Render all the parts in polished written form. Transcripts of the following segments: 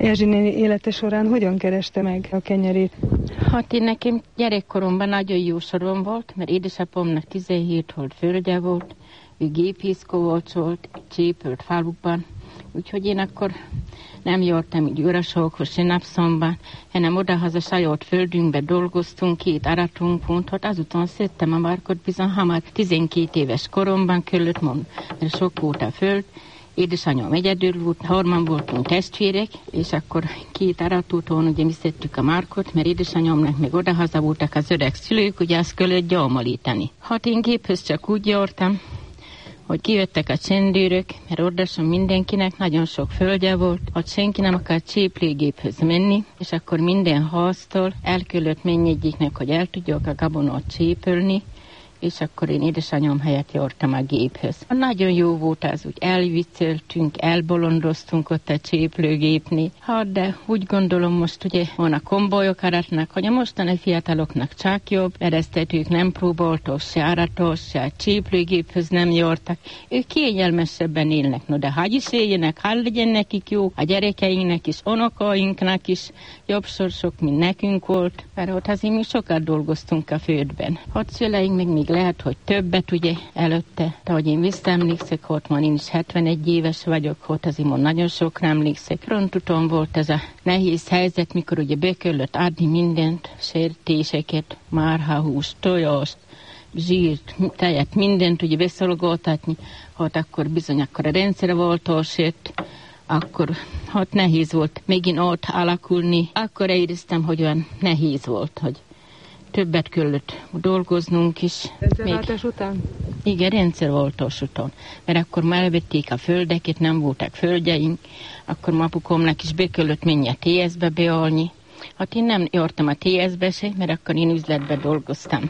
Erzsi néni élete során hogyan kereste meg a kenyerét? Hát én nekem gyerekkoromban nagyon jó sorom volt, mert édesapámnak 17 volt földje volt, ő gépészkovács volt, csépült falukban, úgyhogy én akkor nem jártam így urasághoz se napszomban, hanem odahaza saját földünkbe dolgoztunk, 2 aratunk volt, hát azután szedtem a markot bizony hamar 12 éves koromban kellett mert sok volt a föld. Édesanyám egyedül volt, 3 voltunk testvérek, és akkor 2 aratúton ugye mi szedtük a markot, mert édesanyámnak meg odahaza voltak az öreg szülők, ugye azt kellett gyámolítani. Hát én géphez csak úgy jártam, hogy kijöttek a csendőrök, mert ordason mindenkinek nagyon sok földje volt, hogy senki nem akart cséplőgéphez menni, és akkor minden háztól el kellett menni egyiknek, hogy el tudják a gabonát csépölni, és akkor én édesanyám helyett jártam a géphez. Nagyon jó volt az, úgy elvicceltünk, elbolondoztunk ott a cséplőgépnél. Hát de úgy gondolom most ugye van a kombolyok aratnak, hogy a mostani fiataloknak csak jobb, mert ezt ők nem próbáltak, se aratos, se a cséplőgéphez nem jártak. Ők kényelmesebben élnek, no de hagy is éljenek, hadd legyen nekik jó, a gyerekeinknek is, unokáinknak is jobb sorsok, mint nekünk volt, mert ott azért mi sokat dolgoztunk a földben. Hát szüleink meg még lehet, hogy többet ugye előtte, de hogy én visszaemlékszek, hogy már én is 71 éves vagyok, hogy azért már nagyon sokra emlékszek. Rontuton volt ez a nehéz helyzet, mikor ugye be kellett adni mindent, sertéseket, marhahúst, tojást, zsírt, tejet, mindent ugye beszolgáltatni, hát akkor bizony akkor a rendszer volt sért, akkor hát nehéz volt megint ott alakulni. Akkor éreztem, hogy olyan nehéz volt, hogy többet kellett dolgoznunk is. Rendszerváltás után? Igen, rendszerváltás után. Mert akkor már elvették a földeket, nem voltak földjeink, akkor apukomnak is be kellett menni a TS-be beállni. Hát én nem jártam a TS-be se, mert akkor én üzletbe dolgoztam.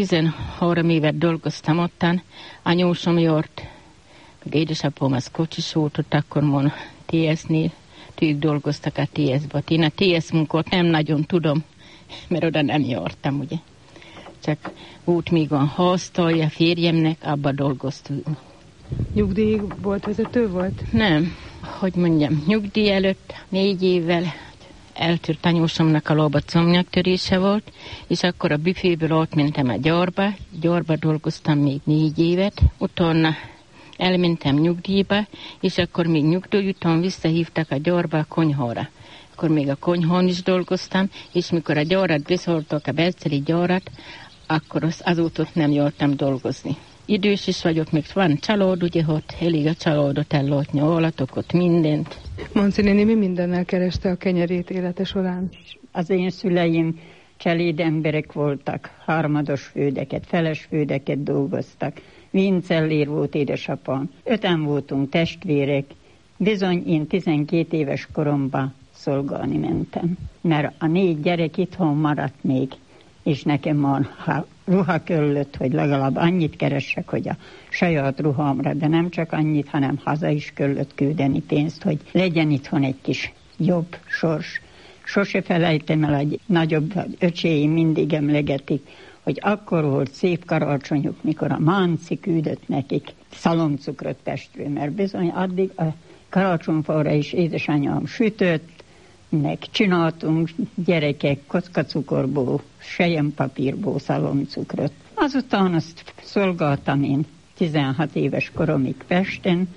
13 évet dolgoztam ottan, anyósom járt, meg édesapám az kocsis volt, ott akkor mondom TS-nél, ők dolgoztak a TS-be. Én a TS munkát nem nagyon tudom, mert oda nem jártam, ugye. Csak volt még a háztalja férjemnek, abba dolgoztunk. Nyugdíjbolt vezető volt? Nem, hogy mondjam, nyugdíj előtt 4 évvel eltört anyósomnak a lába comnyaktörése volt, és akkor a büféből átmentem a gyárba dolgoztam még 4 évet, utána elmentem nyugdíjba, és akkor még nyugdíj után visszahívtak a gyárba, a konyhára. Akkor még a konyhán is dolgoztam, és mikor a gyárat beszortak, a belceli gyárat, akkor azóta nem jártam dolgozni. Idős is vagyok, még van család, ugye, hogy elég a családot ellátni, állatokat, mindent. Manci néni, mi mindennel kereste a kenyerét élete során? Az én szüleim cselédemberek voltak, harmados fődeket, feles fődeket dolgoztak. Vincellér volt édesapám. 5-en voltunk testvérek. Bizony én 12 éves koromban szolgálni mentem. Mert a 4 gyerek itthon maradt még, és nekem már ruha kellett, hogy legalább annyit keressek, hogy a saját ruhámra, de nem csak annyit, hanem haza is kellett küldeni pénzt, hogy legyen itthon egy kis jobb sors. Sose felejtem el, hogy nagyobb öcséim mindig emlegetik, hogy akkor volt szép karácsonyuk, mikor a Mánci küldött nekik szaloncukrot testvő, mert bizony addig a karácsonyfára is édesanyám sütött, meg csináltunk gyerekek kockacukorból, selyempapírból szaloncukrot. Azután azt szolgáltam én 16 éves koromig Pesten,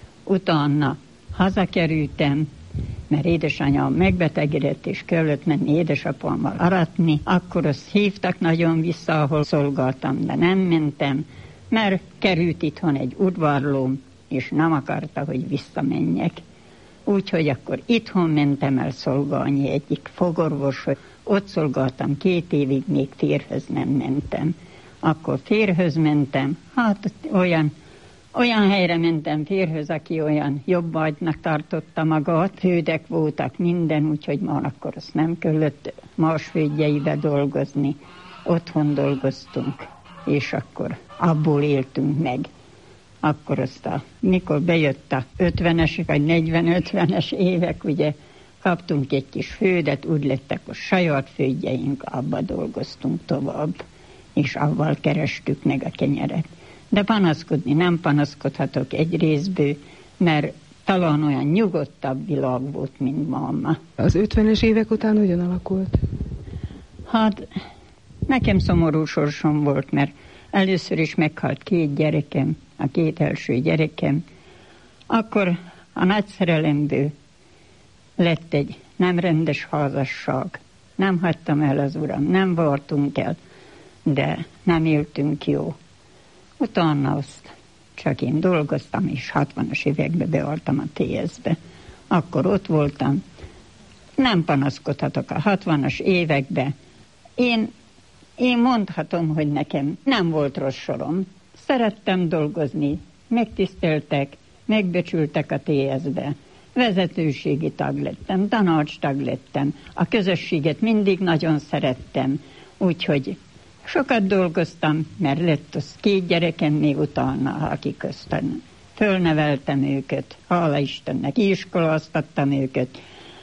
utána hazakerültem, mert édesanyám megbetegedett, és kellett menni édesapámmal aratni. Akkor azt hívtak nagyon vissza, ahol szolgáltam, de nem mentem, mert került itthon egy udvarlóm, és nem akarta, hogy visszamenjek. Úgyhogy akkor itthon mentem el szolgálni egyik fogorvoshoz. Ott szolgáltam 2 évig, még férjhöz nem mentem. Akkor férjhöz mentem, hát olyan helyre mentem férjhöz, aki olyan jobb agynak tartotta magát. Fődek voltak minden, úgyhogy már akkor azt nem kellett más fődjeibe dolgozni. Otthon dolgoztunk, és akkor abból éltünk meg. Akkor mikor bejött a 50-es, vagy 40-50-es évek, ugye kaptunk egy kis fődet, úgy lettek a saját fődjeink, abba dolgoztunk tovább, és avval kerestük meg a kenyeret. De panaszkodni nem panaszkodhatok egy részből, mert talán olyan nyugodtabb világ volt, mint mamma. Az 50-es évek után hogyan alakult? Hát nekem szomorú sorsom volt, mert először is meghalt 2 gyerekem, a 2 első gyerekem. Akkor a nagy szerelemből lett egy nem rendes házasság. Nem hagytam el az uram, nem vartunk el, de nem éltünk jó. Utána azt csak én dolgoztam, és 60-as években bealtam a TS-be. Akkor ott voltam. Nem panaszkodhatok a 60-as években. Én mondhatom, hogy nekem nem volt rossz sorom. Szerettem dolgozni, megtiszteltek, megbecsültek a TS-be. Vezetőségi tag lettem, tanácstag lettem. A közösséget mindig nagyon szerettem, úgyhogy sokat dolgoztam, mert lett az 2 gyerekem még utána, akik közten fölneveltem őket, hála Istennek, iskoláztattam őket.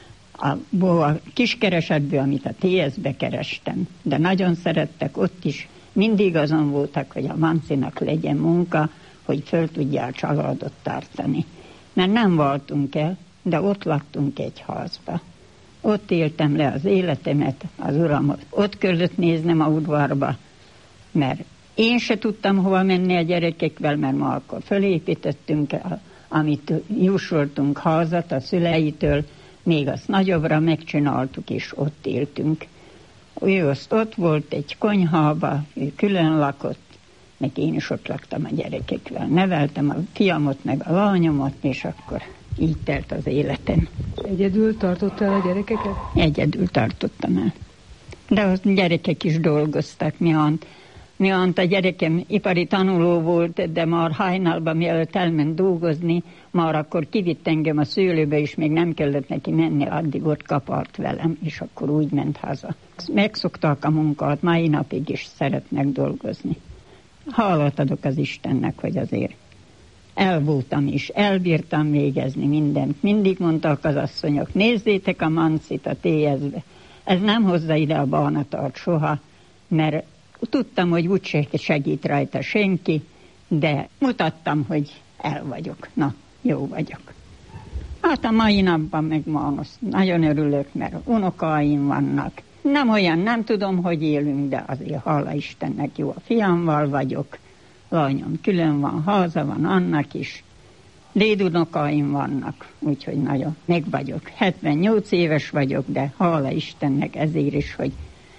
A kiskeresetből, amit a TS-be kerestem, de nagyon szerettek, ott is mindig azon voltak, hogy a Mancinak legyen munka, hogy föl tudja a családot tartani. Mert nem voltunk el, de ott laktunk egy házba. Ott éltem le az életemet, az uramot. Ott kellett néznem a udvarba, mert én se tudtam hova menni a gyerekekkel, mert ma akkor fölépítettünk, amit jósoltunk házat a szüleitől, még azt nagyobbra megcsináltuk, és ott éltünk. Ő azt ott volt egy konyhába, ő külön lakott, meg én is ott laktam a gyerekekkel. Neveltem a fiamot, meg a lányomat, és akkor így telt az életem. Egyedül tartottál a gyerekeket? Egyedül tartottam el. De a gyerekek is dolgoztak, miant a gyerekem ipari tanuló volt, de már hajnalban, mielőtt elment dolgozni, már akkor kivitt engem a szőlőbe, és még nem kellett neki menni, addig ott kapart velem, és akkor úgy ment haza. Megszokták a munkát, mai napig is szeretnek dolgozni. Hálát adok az Istennek, hogy azért elvoltam is, elbírtam végezni mindent. Mindig mondták az asszonyok, nézzétek a Mancit a TS-be. Ez nem hozza ide a bánatart soha, mert tudtam, hogy úgyse segít rajta senki, de mutattam, hogy el vagyok. Na, jó vagyok. Hát a mai napban meg nagyon örülök, mert unokáim vannak. Nem olyan, nem tudom, hogy élünk, de azért hála Istennek jó, a fiammal vagyok. Lányom külön van, háza van annak is. Dédunokáim vannak, úgyhogy nagyon meg vagyok. 78 éves vagyok, de hála Istennek ezért is, hogy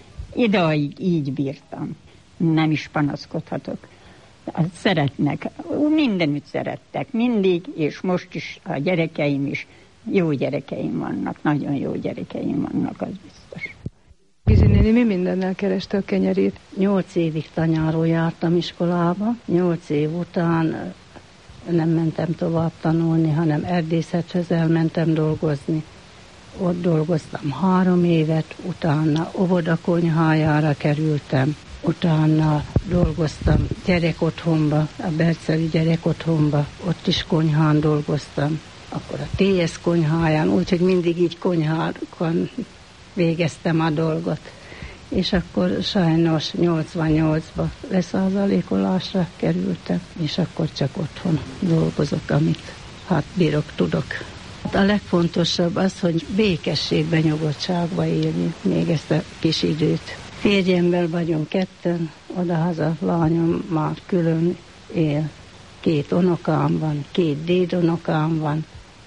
idáig így bírtam. Nem is panaszkodhatok. Szeretnek, mindenütt szerettek, mindig, és most is a gyerekeim is, jó gyerekeim vannak, nagyon jó gyerekeim vannak, az biztos. Gizi néni mi mindennel kereste a kenyerét? 8 évig tanyáról jártam iskolába, 8 év után nem mentem tovább tanulni, hanem erdészethez elmentem dolgozni. Ott dolgoztam 3 évet, utána óvodakonyhájára kerültem, utána dolgoztam gyerekotthonba, a Berceli gyerekotthonba, ott is konyhán dolgoztam, akkor a TS konyháján, úgyhogy mindig így konyhákon végeztem a dolgot. És akkor sajnos 88-ba leszázalékolásra kerültem, és akkor csak otthon dolgozok, amit bírok, tudok. A legfontosabb az, hogy békességben, nyugodtságban élni még ezt a kis időt. Férjemmel vagyunk 2, odahaza lányom már külön él. 2 unokám van, 2 dédunokám van,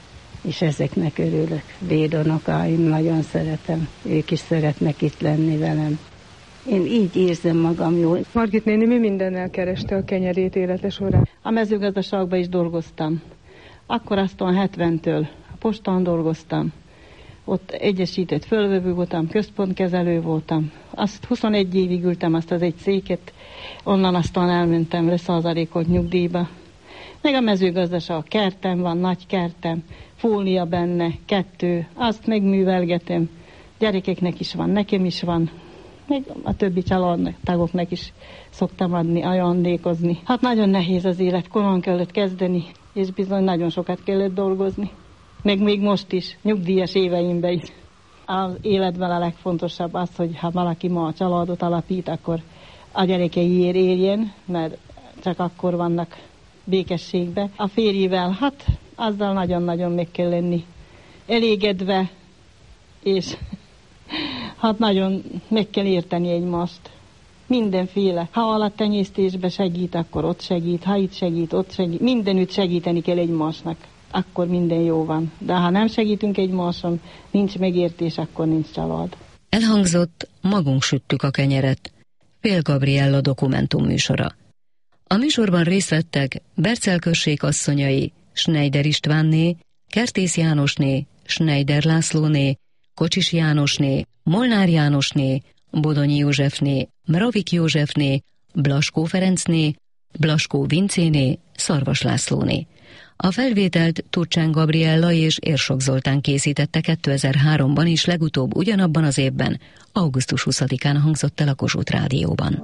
és ezeknek örülök. Dédunokáim nagyon szeretem, ők is szeretnek itt lenni velem. Én így érzem magam jól. Margit néni mi mindennel kereste a kenyerét élete során? A mezőgazdaságban is dolgoztam. Akkor aztán 70-től a postán dolgoztam. Ott egyesített fölvevő voltam, központkezelő voltam. Azt 21 évig ültem azt az egy széket, onnan aztán elmentem leszázalékolt nyugdíjba. Meg a mezőgazdaság, kertem van, nagy kertem, fólia benne, 2, azt megművelgetem. Gyerekeknek is van, nekem is van, meg a többi családtagoknak is szoktam adni, ajándékozni. Hát nagyon nehéz az élet, korán kellett kezdeni, és bizony nagyon sokat kellett dolgozni. Meg még most is, nyugdíjas éveimben is. Az életben a legfontosabb az, hogy ha valaki ma a családot alapít, akkor a gyerekeiért éljen, mert csak akkor vannak békességbe. A férjével, hát azzal nagyon-nagyon meg kell lenni elégedve, és hát nagyon meg kell érteni egymást. Mindenféle. Ha állattenyésztésbe segít, akkor ott segít, ha itt segít, ott segít. Mindenütt segíteni kell egymásnak, akkor minden jó van. De ha nem segítünk egymáson, nincs megértés, akkor nincs család. Elhangzott Magunk süttük a kenyeret, Fél Gabriella dokumentumműsora. A műsorban részt vettek Bercel község asszonyai, Schneider Istvánné, Kertész Jánosné, Schneider Lászlóné, Kocsis Jánosné, Molnár Jánosné, Bodonyi Józsefné, Mravik Józsefné, Blaskó Ferencné, Blaskó Vincéné, Szarvas Lászlóné. A felvételt Turcsán Gabriella és Érsok Zoltán készítette 2003-ban, és legutóbb ugyanabban az évben, augusztus 20-án hangzott el a Kossuth Rádióban.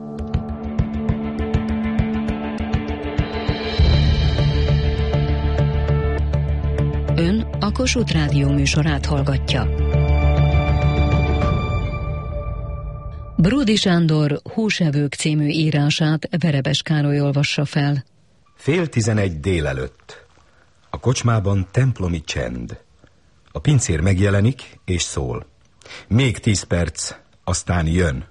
Ön a Kossuth Rádió műsorát hallgatja. Bródi Sándor Húsevők című írását Verebes Károly olvassa fel. 10:30 délelőtt. A kocsmában templomi csend. A pincér megjelenik és szól. Még 10 perc, aztán jön.